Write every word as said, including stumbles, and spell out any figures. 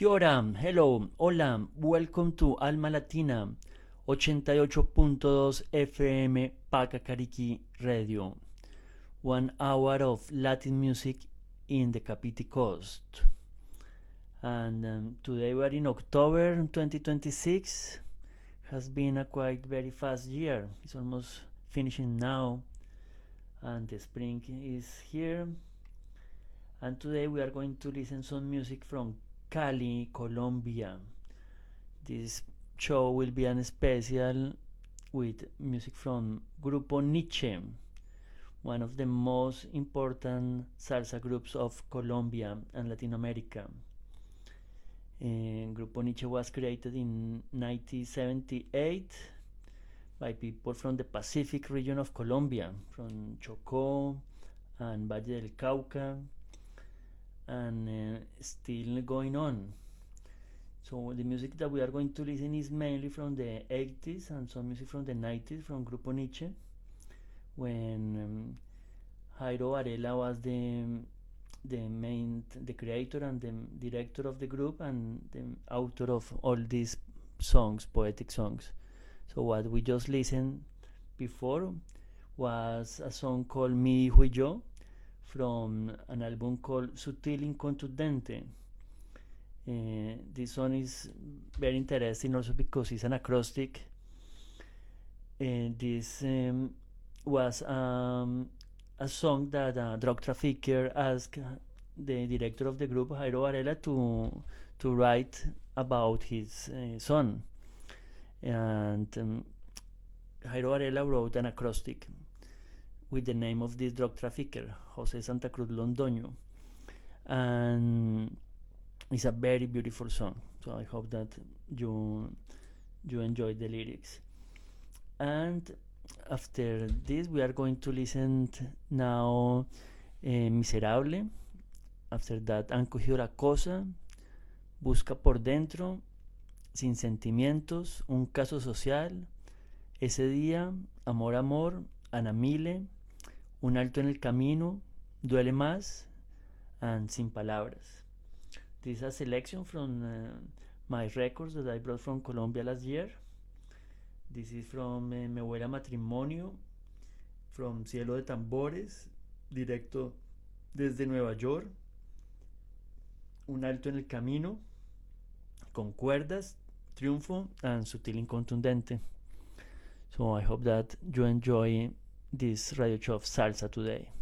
Kia ora, hello, hola, welcome to Alma Latina, ochenta y ocho punto dos F M Pacacariki Radio. One hour of Latin music in the Capiti Coast. And um, today we are in October twenty twenty-six. Has been a quite very fast year. It's almost finishing now, and the spring is here. And today we are going to listen some music from Cali, Colombia. This show will be an special with music from Grupo Nietzsche, one of the most important salsa groups of Colombia and Latin America. Uh, Grupo Nietzsche was created in nineteen seventy-eight by people from the Pacific region of Colombia, from Chocó and Valle del Cauca, and uh, still going on. So the music that we are going to listen is mainly from the eighties and some music from the nineties from Grupo Nietzsche, when um, Jairo Varela was the the main, the creator and the director of the group and the author of all these songs, poetic songs. So what we just listened before was a song called Mi Hijo y Yo from an album called Sutil Incontundente. Uh, this song is very interesting also because it's an acrostic. Uh, this um, was um, a song that a drug trafficker asked the director of the group, Jairo Varela, to to write about his uh, son. And um, Jairo Varela wrote an acrostic with the name of this drug trafficker, Jose Santa Cruz Londoño. And it's a very beautiful song. So I hope that you you enjoy the lyrics. And after this, we are going to listen t- now eh, Miserable. After that, Han cogido la cosa, Busca por dentro, Sin sentimientos, Un caso social, Ese día, Amor, amor, Anamile, Un alto en el camino, Duele más, and Sin palabras. This is a selection from uh, my records that I brought from Colombia last year. This is from uh, Me Huele a Matrimonio, from Cielo de Tambores, directo desde Nueva York, Un alto en el camino, Con cuerdas, Triunfo, and Sutil Incontundente. So I hope that you enjoy this radio show of salsa today.